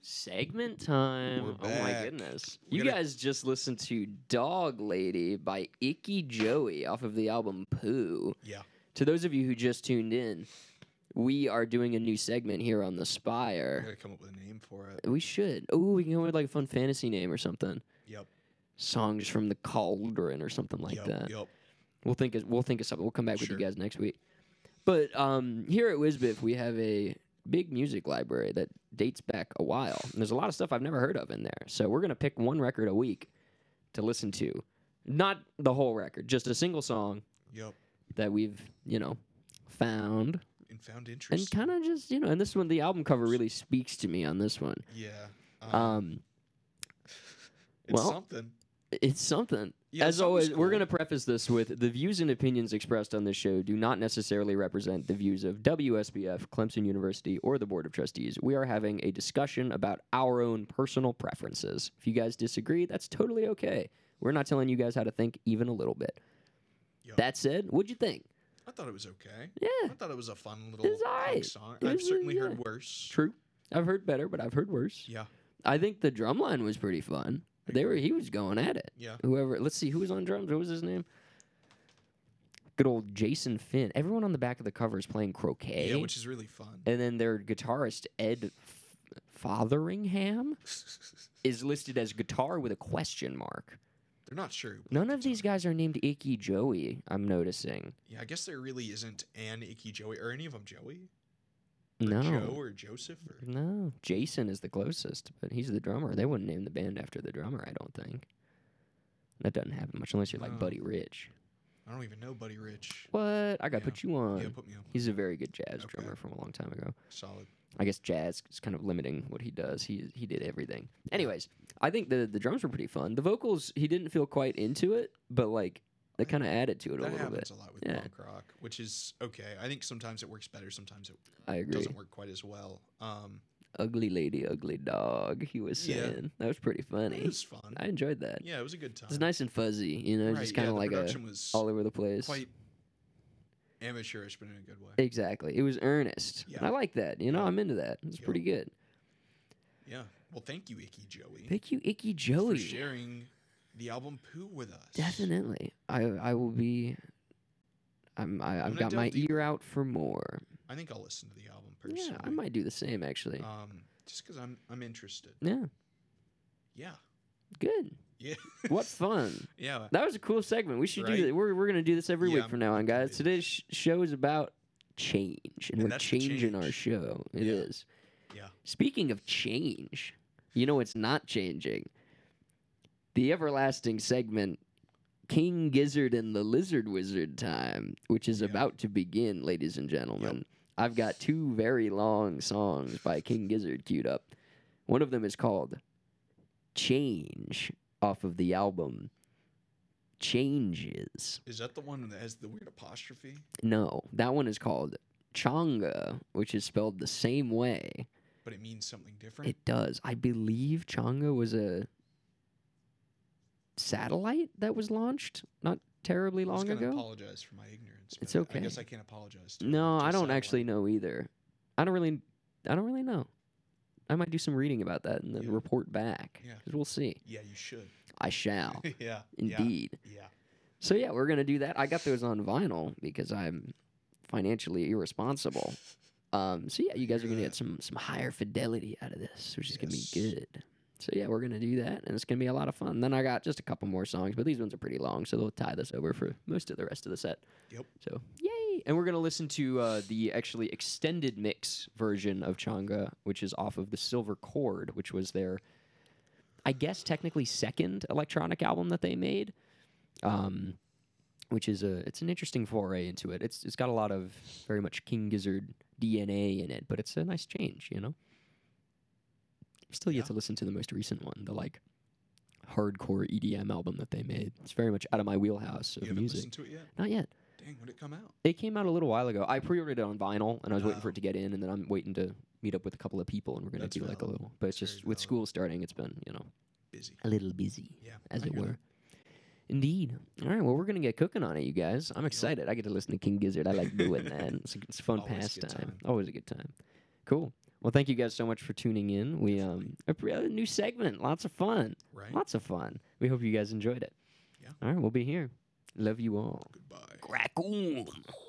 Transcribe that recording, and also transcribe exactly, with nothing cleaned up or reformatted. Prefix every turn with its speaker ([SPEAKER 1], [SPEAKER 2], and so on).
[SPEAKER 1] Segment time.
[SPEAKER 2] We're
[SPEAKER 1] Oh my
[SPEAKER 2] back.
[SPEAKER 1] goodness.
[SPEAKER 2] We
[SPEAKER 1] You
[SPEAKER 2] gotta-
[SPEAKER 1] guys just listened to Dog Lady by Icky Joey off of the album Pooh.
[SPEAKER 2] Yeah.
[SPEAKER 1] To those of you who just tuned in, we are doing a new segment here on The
[SPEAKER 2] I
[SPEAKER 1] Spire.
[SPEAKER 2] gotta come up with a name for it.
[SPEAKER 1] We should. Oh, we can go with like a fun fantasy name or something.
[SPEAKER 2] Yep.
[SPEAKER 1] Songs from the Cauldron or something like
[SPEAKER 2] yep.
[SPEAKER 1] that.
[SPEAKER 2] Yep.
[SPEAKER 1] We'll think of, we'll think of something. We'll come back with
[SPEAKER 2] Sure.
[SPEAKER 1] you guys next week. But um, here at Wisbiff, we have a big music library that dates back a while. And there's a lot of stuff I've never heard of in there. So we're going to pick one record a week to listen to. Not the whole record, just a single song
[SPEAKER 2] Yep.
[SPEAKER 1] that we've, you know, found.
[SPEAKER 2] And found
[SPEAKER 1] And
[SPEAKER 2] interest.
[SPEAKER 1] kind of just, you know, and this one, the album cover really speaks to me on this one.
[SPEAKER 2] Yeah. Um,
[SPEAKER 1] Um,
[SPEAKER 2] it's
[SPEAKER 1] well,
[SPEAKER 2] something.
[SPEAKER 1] It's something.
[SPEAKER 2] Yeah,
[SPEAKER 1] As
[SPEAKER 2] something's
[SPEAKER 1] always, we're
[SPEAKER 2] cool.
[SPEAKER 1] going to preface this with the views and opinions expressed on this show do not necessarily represent the views of W S B F, Clemson University, or the Board of Trustees. We are having a discussion about our own personal preferences. If you guys disagree, that's totally okay. We're not telling you guys how to think even a little bit.
[SPEAKER 2] Yep.
[SPEAKER 1] That said, what'd you think?
[SPEAKER 2] I thought it was okay.
[SPEAKER 1] Yeah,
[SPEAKER 2] I thought it was a fun little
[SPEAKER 1] It's all
[SPEAKER 2] punk
[SPEAKER 1] right.
[SPEAKER 2] song.
[SPEAKER 1] It
[SPEAKER 2] I've
[SPEAKER 1] was, uh,
[SPEAKER 2] certainly
[SPEAKER 1] yeah.
[SPEAKER 2] heard worse.
[SPEAKER 1] true. I've heard better, but I've heard worse.
[SPEAKER 2] Yeah.
[SPEAKER 1] I think the drum line was pretty fun.
[SPEAKER 2] I
[SPEAKER 1] They were
[SPEAKER 2] agree.
[SPEAKER 1] he was going at it.
[SPEAKER 2] Yeah.
[SPEAKER 1] Whoever, let's see, who was on drums? What was his name? Good old Jason Finn. Everyone on the back of the cover is playing croquet.
[SPEAKER 2] Yeah, which is really fun.
[SPEAKER 1] And then their guitarist, Ed F- Fotheringham, is listed as guitar with a question mark.
[SPEAKER 2] They're not sure. who played
[SPEAKER 1] None of these
[SPEAKER 2] guitar.
[SPEAKER 1] guys are named Icky Joey, I'm noticing.
[SPEAKER 2] Yeah, I guess there really isn't an Icky Joey. Or any of them Joey? Or
[SPEAKER 1] No.
[SPEAKER 2] Joe or Joseph? Or...
[SPEAKER 1] No. Jason is the closest, but he's the drummer. They wouldn't name the band after the drummer, I don't think. That doesn't happen much unless you're like
[SPEAKER 2] No.
[SPEAKER 1] Buddy Rich.
[SPEAKER 2] I don't even know Buddy Rich.
[SPEAKER 1] What? I got to
[SPEAKER 2] Yeah.
[SPEAKER 1] put you on.
[SPEAKER 2] Yeah, put me on.
[SPEAKER 1] He's a very good jazz
[SPEAKER 2] Okay.
[SPEAKER 1] drummer from a long time ago.
[SPEAKER 2] Solid.
[SPEAKER 1] I guess jazz is kind of limiting what he does. He he did everything. Anyways, I think the the drums were pretty fun. The vocals, he didn't feel quite into it, but like they kind of added to it a
[SPEAKER 2] That
[SPEAKER 1] little
[SPEAKER 2] happens
[SPEAKER 1] bit.
[SPEAKER 2] a lot with
[SPEAKER 1] Yeah.
[SPEAKER 2] punk rock, which is okay. I think sometimes it works better, sometimes it
[SPEAKER 1] I agree.
[SPEAKER 2] doesn't work quite as well. Um,
[SPEAKER 1] Ugly lady, ugly dog. He was
[SPEAKER 2] Yeah.
[SPEAKER 1] saying that was pretty funny.
[SPEAKER 2] it was fun.
[SPEAKER 1] I enjoyed that.
[SPEAKER 2] Yeah, it was a good time.
[SPEAKER 1] It's nice and fuzzy, you know,
[SPEAKER 2] Right,
[SPEAKER 1] just kind
[SPEAKER 2] yeah,
[SPEAKER 1] of
[SPEAKER 2] the
[SPEAKER 1] like a
[SPEAKER 2] production was
[SPEAKER 1] all over the place.
[SPEAKER 2] quite amateurish, but in a good way.
[SPEAKER 1] Exactly. It was earnest.
[SPEAKER 2] Yeah.
[SPEAKER 1] And I like that. You know,
[SPEAKER 2] Yeah.
[SPEAKER 1] I'm into that. It's
[SPEAKER 2] Yep.
[SPEAKER 1] pretty good.
[SPEAKER 2] Yeah. Well, thank you, Icky Joey,
[SPEAKER 1] Thank you, Icky
[SPEAKER 2] for
[SPEAKER 1] Joey.
[SPEAKER 2] sharing the album Pooh with us.
[SPEAKER 1] Definitely. I I will be. I'm, I, I've
[SPEAKER 2] gonna
[SPEAKER 1] got my
[SPEAKER 2] delve deeper.
[SPEAKER 1] ear out for more.
[SPEAKER 2] I think I'll listen to the album personally.
[SPEAKER 1] Yeah, I might do the same actually.
[SPEAKER 2] Um, just because I'm I'm interested.
[SPEAKER 1] yeah,
[SPEAKER 2] Yeah.
[SPEAKER 1] good.
[SPEAKER 2] Yeah.
[SPEAKER 1] What fun.
[SPEAKER 2] Yeah.
[SPEAKER 1] That was a cool segment. We should do
[SPEAKER 2] Right?
[SPEAKER 1] that. We're we're gonna do this every
[SPEAKER 2] Yeah,
[SPEAKER 1] week
[SPEAKER 2] I'm-
[SPEAKER 1] from now on,
[SPEAKER 2] I'm
[SPEAKER 1] guys.
[SPEAKER 2] committed.
[SPEAKER 1] Today's sh- show is about change, and,
[SPEAKER 2] And
[SPEAKER 1] we're
[SPEAKER 2] that's the
[SPEAKER 1] changing our
[SPEAKER 2] change.
[SPEAKER 1] show. It
[SPEAKER 2] Yeah.
[SPEAKER 1] is.
[SPEAKER 2] Yeah.
[SPEAKER 1] Speaking of change, you know it's not changing. The everlasting segment, King Gizzard and the Lizard Wizard time, which is
[SPEAKER 2] Yeah.
[SPEAKER 1] about to begin, ladies and gentlemen. I've got two very long songs by King Gizzard queued up. One of them is called Change, off of the album Changes.
[SPEAKER 2] Is that the one that has the weird apostrophe?
[SPEAKER 1] No, that one is called Changa, which is spelled the same way.
[SPEAKER 2] But it means something different?
[SPEAKER 1] It does. I believe Changa was a satellite that was launched not terribly
[SPEAKER 2] I was
[SPEAKER 1] long
[SPEAKER 2] gonna
[SPEAKER 1] ago.
[SPEAKER 2] apologize for my ignorance.
[SPEAKER 1] It's
[SPEAKER 2] but
[SPEAKER 1] okay.
[SPEAKER 2] I guess I can't apologize. To
[SPEAKER 1] No,
[SPEAKER 2] to
[SPEAKER 1] I don't
[SPEAKER 2] satellite.
[SPEAKER 1] actually know either. I don't really I don't really know. I might do some reading about that and then
[SPEAKER 2] Yeah.
[SPEAKER 1] report back.
[SPEAKER 2] Yeah.
[SPEAKER 1] 'Cause we'll see.
[SPEAKER 2] Yeah, you should.
[SPEAKER 1] I shall.
[SPEAKER 2] yeah.
[SPEAKER 1] Indeed.
[SPEAKER 2] Yeah. yeah.
[SPEAKER 1] So yeah, we're gonna do that. I got those on vinyl because I'm financially irresponsible. Um, so yeah, you guys are gonna get some some higher fidelity out of this, which is gonna be
[SPEAKER 2] Yes.
[SPEAKER 1] good. So yeah, we're gonna do that, and it's gonna be a lot of fun. Then I got just a couple more songs, but these ones are pretty long, so they'll tie this over for most of the rest of the set.
[SPEAKER 2] Yep.
[SPEAKER 1] So yay! And we're gonna listen to uh, the actually extended mix version of Changa, which is off of the Silver Chord, which was their, I guess technically second electronic album that they made. Um, which is a it's an interesting foray into it. It's it's got a lot of very much King Gizzard D N A in it, but it's a nice change, you know. Still yet
[SPEAKER 2] Yeah.
[SPEAKER 1] to listen to the most recent one, the like hardcore E D M album that they made. It's very much out of my wheelhouse of
[SPEAKER 2] You haven't
[SPEAKER 1] music.
[SPEAKER 2] listened to it yet?
[SPEAKER 1] Not yet.
[SPEAKER 2] Dang, when did it come out?
[SPEAKER 1] It came out a little while ago. I pre-ordered it on vinyl, and I was waiting for
[SPEAKER 2] Oh.
[SPEAKER 1] it to get in, and then I'm waiting to meet up with a couple of people, and we're gonna
[SPEAKER 2] That's
[SPEAKER 1] do like a
[SPEAKER 2] valid.
[SPEAKER 1] little. But it's
[SPEAKER 2] That's
[SPEAKER 1] just
[SPEAKER 2] very
[SPEAKER 1] with
[SPEAKER 2] valid.
[SPEAKER 1] school starting, it's been you know
[SPEAKER 2] Busy.
[SPEAKER 1] a little busy,
[SPEAKER 2] Yeah.
[SPEAKER 1] as
[SPEAKER 2] I
[SPEAKER 1] it
[SPEAKER 2] hear
[SPEAKER 1] were.
[SPEAKER 2] that.
[SPEAKER 1] Indeed. All right. Well, we're gonna get cooking on it, you guys. I'm excited. I get to listen to King Gizzard. I like doing that. It's a, it's a fun
[SPEAKER 2] Always a good
[SPEAKER 1] pastime.
[SPEAKER 2] time.
[SPEAKER 1] Always a good time. Cool. Well, thank you guys so much for tuning in. We um a, pr- a new segment, lots of fun,
[SPEAKER 2] Right.
[SPEAKER 1] lots of fun. We hope you guys enjoyed it.
[SPEAKER 2] Yeah.
[SPEAKER 1] All right, we'll be here. Love you all.
[SPEAKER 2] Goodbye.
[SPEAKER 1] Crack on.